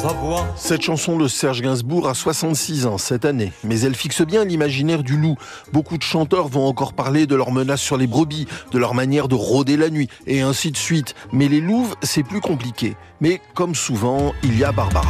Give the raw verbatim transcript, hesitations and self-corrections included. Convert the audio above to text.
sa voix. Cette chanson de Serge Gainsbourg a soixante-six ans cette année, mais elle fixe bien l'imaginaire du loup. Beaucoup de chanteurs vont encore parler de leurs menaces sur les brebis, de leur manière de rôder la nuit, et ainsi de suite. Mais les louves, c'est plus compliqué. Mais comme souvent, il y a Barbara.